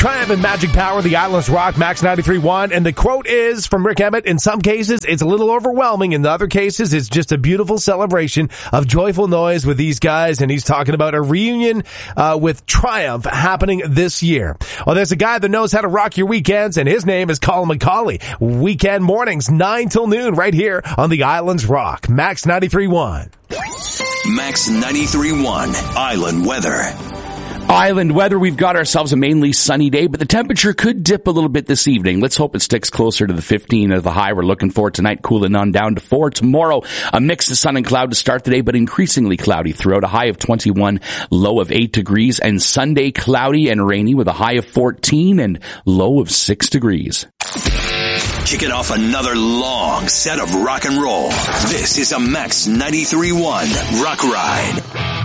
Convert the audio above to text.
Triumph and Magic Power, the Islands Rock, Max 93.1. And the quote is from Rick Emmett, in some cases, it's a little overwhelming. In other cases, it's just a beautiful celebration of joyful noise with these guys. And he's talking about a reunion with Triumph happening this year. Well, there's a guy that knows how to rock your weekends, and his name is Colin McCauley. Weekend mornings, 9 till noon, right here on the Islands Rock, Max 93.1. Max 93.1 Island Weather. Island weather, we've got ourselves a mainly sunny day, but the temperature could dip a little bit this evening. Let's hope it sticks closer to the 15 of the high we're looking for tonight, cooling on down to 4. Tomorrow, a mix of sun and cloud to start the day, but increasingly cloudy throughout, a high of 21, low of 8 degrees, and Sunday cloudy and rainy with a high of 14 and low of 6 degrees. Kicking off another long set of rock and roll. This is a Max 93.1 Rock Ride.